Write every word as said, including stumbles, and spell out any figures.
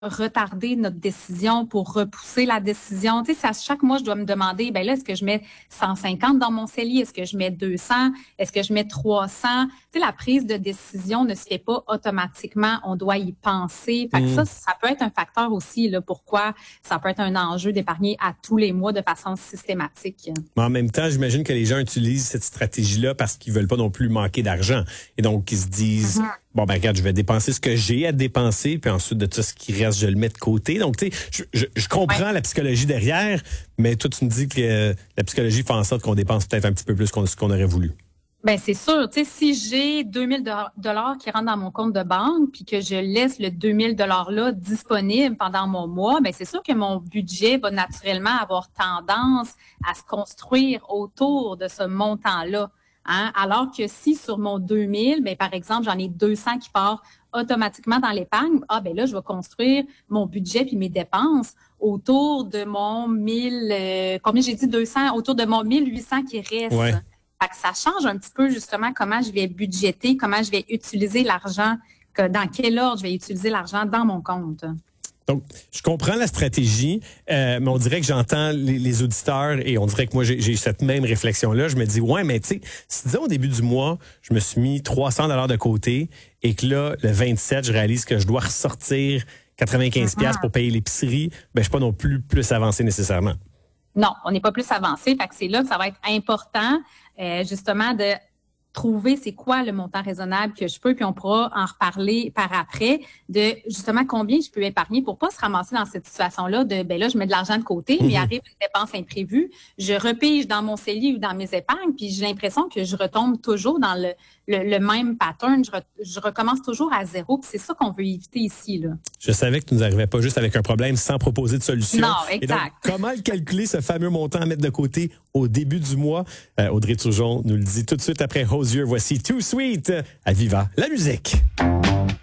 retarder notre décision, pour repousser la décision. Tu sais, à chaque mois, je dois me demander, ben là, est-ce que je mets cent cinquante dans mon C E L I? Est-ce que je mets deux cents? Est-ce que je mets trois cents? Tu sais, la prise de décision ne se fait pas automatiquement. On doit y penser. Fait que Mmh. ça, ça peut être un facteur aussi, là, pourquoi ça peut être un enjeu d'épargner à tous les mois de façon systématique. Mais en même temps, j'imagine que les gens utilisent cette stratégie-là parce qu'ils veulent pas non plus manquer d'argent. Et donc, ils se disent, Mm-hmm. bon, ben regarde, je vais dépenser ce que j'ai à dépenser, puis ensuite de tout ce qui reste, je le mets de côté. Donc, tu sais, je, je, je comprends Ouais. la psychologie derrière, mais toi, tu me dis que euh, la psychologie fait en sorte qu'on dépense peut-être un petit peu plus qu'on, ce qu'on aurait voulu. Ben c'est sûr, tu sais, si j'ai deux mille dollars qui rentrent dans mon compte de banque puis que je laisse le deux mille dollars là disponible pendant mon mois, ben c'est sûr que mon budget va naturellement avoir tendance à se construire autour de ce montant-là. Hein? Alors que si sur mon deux mille, ben par exemple, j'en ai deux cents qui partent automatiquement dans l'épargne, ah ben là je vais construire mon budget puis mes dépenses autour de mon mille euh, combien j'ai dit deux cents, autour de mon mille huit cents qui reste. Ouais. Fait que ça change un petit peu justement comment je vais budgéter, comment je vais utiliser l'argent, que, dans quel ordre je vais utiliser l'argent dans mon compte. Donc, je comprends la stratégie, euh, mais on dirait que j'entends les, les auditeurs et on dirait que moi, j'ai, j'ai cette même réflexion-là. Je me dis, ouais, mais tu sais, si disons au début du mois, je me suis mis trois cents dollars de côté et que là, le vingt-sept, je réalise que je dois ressortir quatre-vingt-quinze dollars Mm-hmm. pour payer l'épicerie, ben, je suis pas non plus plus avancé nécessairement. Non, on n'est pas plus avancé. Fait que c'est là que ça va être important, euh, justement, de trouver c'est quoi le montant raisonnable que je peux, puis on pourra en reparler par après, de justement combien je peux épargner pour pas se ramasser dans cette situation-là de, ben là, je mets de l'argent de côté, mais il arrive une dépense imprévue, je repige dans mon C E L I ou dans mes épargnes, puis j'ai l'impression que je retombe toujours dans le, le, le même pattern, je, re, je recommence toujours à zéro, puis c'est ça qu'on veut éviter ici, là. Je savais que tu nous arrivais pas juste avec un problème sans proposer de solution. Non, exact. Et donc, comment calculer ce fameux montant à mettre de côté au début du mois? Euh, Audrey Turgeon nous le dit tout de suite après Hozier. Voici Too Sweet à Viva la musique.